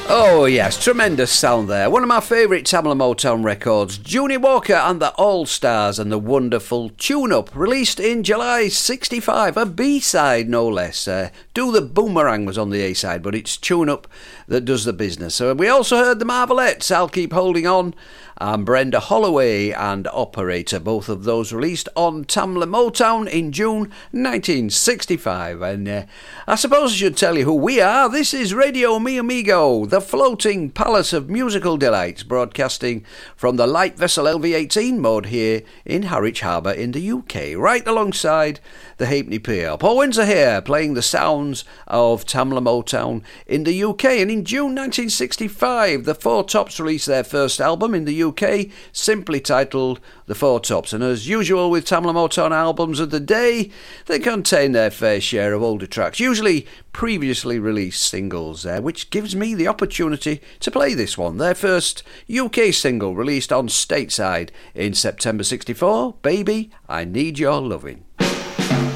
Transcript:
Oh yes, tremendous sound there. One of my favourite Tamla Motown records, Junior Walker and the All-Stars and the wonderful Tune Up, released in July 65, a B-side no less. Do the Boomerang was on the A-side, but it's Tune Up that does the business. So we also heard the Marvelettes, I'll Keep Holding On, and Brenda Holloway and Operator, both of those released on Tamla Motown in June 1965. And I suppose I should tell you who we are. This is Radio Mi Amigo, the floating palace of musical delights, broadcasting from the light vessel LV-18 mode here in Harwich Harbour in the UK, right alongside the Halfpenny Pier. Paul Windsor here, playing the sounds of Tamla Motown in the UK. And in June 1965, the Four Tops released their first album in the UK, simply titled The Four Tops. And as usual with Tamla Motown albums of the day, they contain their fair share of older tracks, usually previously released singles, which gives me the opportunity to play this one, their first UK single released on Stateside in September 64, Baby, I Need Your Lovin'.